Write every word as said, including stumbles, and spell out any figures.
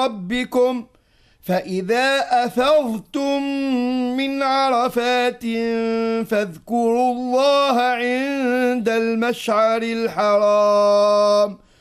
ربكم فإذا أفضتم من عرفات فاذكروا الله عند المشعر الحرام